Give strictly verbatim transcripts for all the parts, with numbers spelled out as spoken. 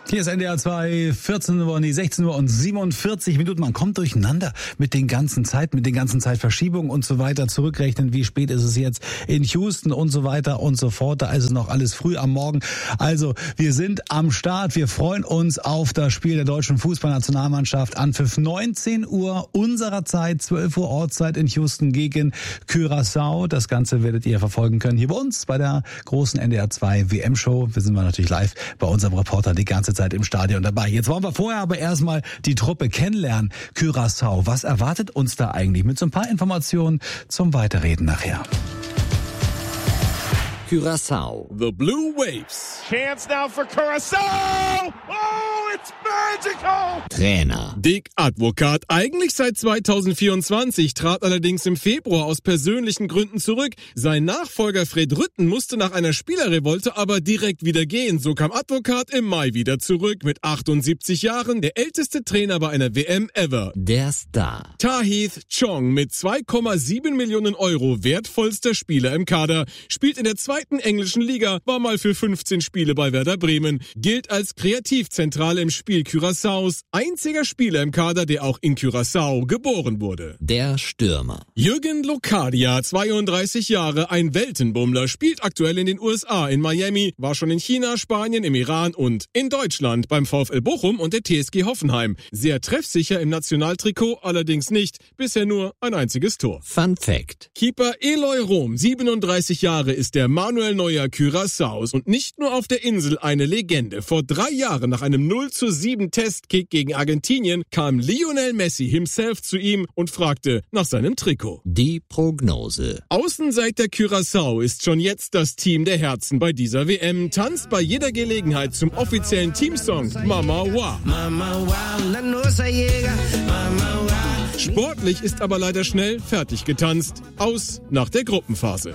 Hier ist N D R zwei, vierzehn Uhr, nee, sechzehn Uhr und siebenundvierzig Minuten. Man kommt durcheinander mit den ganzen Zeiten, mit den ganzen Zeitverschiebungen und so weiter. Zurückrechnen, wie spät ist es jetzt in Houston und so weiter und so fort. Da ist es noch alles früh am Morgen. Also, wir sind am Start. Wir freuen uns auf das Spiel der deutschen Fußballnationalmannschaft. Anpfiff neunzehn Uhr unserer Zeit, zwölf Uhr Ortszeit in Houston gegen Curaçao. Das Ganze werdet ihr verfolgen können hier bei uns bei der großen N D R zwei W M-Show. Wir sind natürlich live bei unserem Reporter die ganze Zeit im Stadion dabei. Jetzt wollen wir vorher aber erstmal die Truppe kennenlernen. Curaçao, was erwartet uns da eigentlich? Mit so ein paar Informationen zum Weiterreden nachher. Curaçao. The Blue Waves. Chance now for Curaçao. Oh, it's magical. Trainer. Dick Advocaat, eigentlich seit zweitausendvierundzwanzig, trat allerdings im Februar aus persönlichen Gründen zurück. Sein Nachfolger Fred Rutten musste nach einer Spielerrevolte aber direkt wieder gehen. So kam Advocaat im Mai wieder zurück mit achtundsiebzig Jahren, der älteste Trainer bei einer W M ever. Der Star. Tahith Chong mit zwei Komma sieben Millionen Euro wertvollster Spieler im Kader, spielt in der zweiten englischen Liga, war mal für fünfzehn Spiele bei Werder Bremen, gilt als Kreativzentrale im Spiel Curaçaos, einziger Spieler im Kader, der auch in Curaçao geboren wurde. Der Stürmer. Jürgen Locadia, zweiunddreißig Jahre, ein Weltenbummler, spielt aktuell in den U S A, in Miami, war schon in China, Spanien, im Iran und in Deutschland beim VfL Bochum und der T S G Hoffenheim. Sehr treffsicher im Nationaltrikot, allerdings nicht, bisher nur ein einziges Tor. Fun Fact. Keeper Eloy Rom, siebenunddreißig Jahre, ist der Manuel Neuer Curaçaos und nicht nur auf der Insel eine Legende. Vor drei Jahren nach einem null zu sieben Testkick gegen Argentinien kam Lionel Messi himself zu ihm und fragte nach seinem Trikot. Die Prognose. Außenseiter Curaçao ist schon jetzt das Team der Herzen bei dieser W M, tanzt bei jeder Gelegenheit zum offiziellen Teamsong Mama Wa. Sportlich ist aber leider schnell fertig getanzt. Aus nach der Gruppenphase.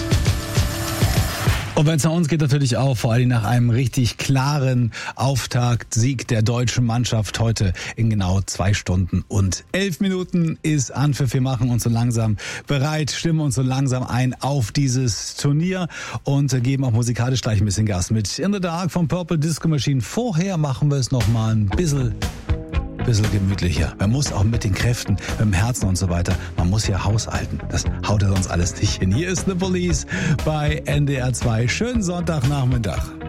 Und wenn es nach uns geht, natürlich auch, vor allem nach einem richtig klaren Auftaktsieg der deutschen Mannschaft heute in genau zwei Stunden und elf Minuten ist Anpfiff. Wir machen uns so langsam bereit, stimmen uns so langsam ein auf dieses Turnier und geben auch musikalisch gleich ein bisschen Gas mit In the Dark von Purple Disco Machine. Vorher machen wir es noch mal ein bisschen... bisschen gemütlicher. Man muss auch mit den Kräften, mit dem Herzen und so weiter, man muss ja haushalten. Das haut ja sonst alles nicht hin. Hier ist The Police bei N D R zwei. Schönen Sonntagnachmittag.